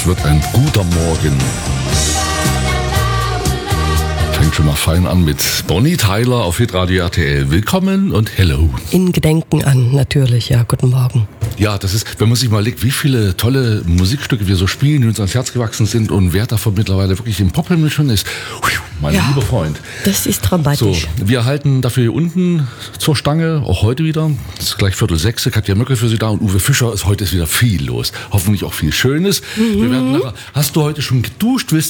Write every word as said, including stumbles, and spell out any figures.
Es wird ein guter Morgen. Fängt schon mal fein an mit Bonnie Tyler auf Hitradio R T L. Willkommen und hello. In Gedenken an, natürlich, ja. Guten Morgen. Ja, das ist, wenn man sich mal überlegt, wie viele tolle Musikstücke wir so spielen, die uns ans Herz gewachsen sind und wer davon mittlerweile wirklich im Pophimmel schon ist. Mein ja, lieber Freund. Das ist dramatisch. So, wir halten dafür hier unten zur Stange, auch heute wieder. Es ist gleich Viertel sechs, Katja Möckel für Sie da und Uwe Fischer. Ist heute ist wieder viel los. Hoffentlich auch viel Schönes. Mhm. Wir werden nachher, hast du heute schon geduscht? Willst